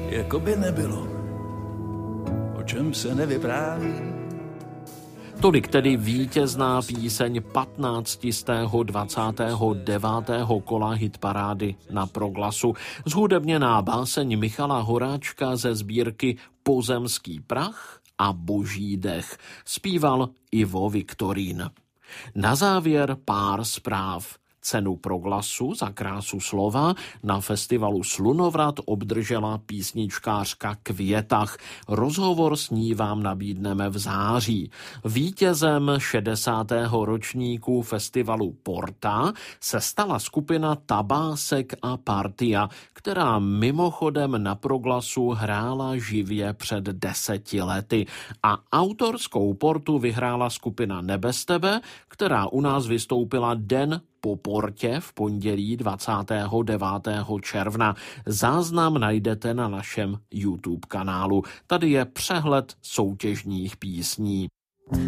jako by nebylo, o čem se nevypráví. Tolik tedy vítězná píseň 15. 29. kola hitparády na Proglasu. Zhudebněná báseň Michala Horáčka ze sbírky Pozemský prach a Boží dech. Zpíval Ivo Viktorín. Na závěr pár zpráv. Cenu Proglasu za krásu slova na festivalu Slunovrat obdržela písničkářka Květach. Rozhovor s ní vám nabídneme v září. Vítězem 60. ročníku festivalu Porta se stala skupina Tabásek a Partia, která mimochodem na Proglasu hrála živě před 10 lety. A autorskou portu vyhrála skupina Nebestebe, která u nás vystoupila den po Portě v pondělí 29. června. Záznam najdete na našem YouTube kanálu. Tady je přehled soutěžních písní.